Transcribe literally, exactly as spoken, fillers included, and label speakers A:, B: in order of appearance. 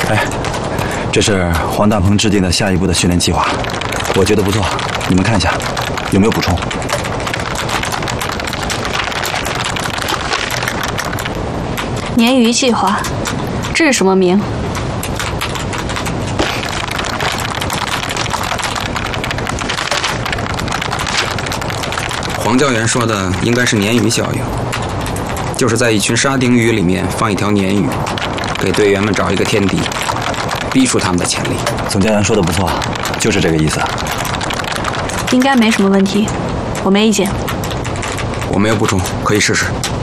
A: 哎，这是黄大鹏制定的下一步的训练计划，我觉得不错，你们看一下，有没有补充？
B: 鲶鱼计划，这是什么名？
C: 黄教员说的应该是鲶鱼效应，就是在一群沙丁鱼里面放一条鲶鱼，给队员们找一个天敌，逼出他们的潜力。
A: 总教员说的不错，就是这个意思。
B: 应该没什么问题，我没意见。
C: 我没有补充，可以试试。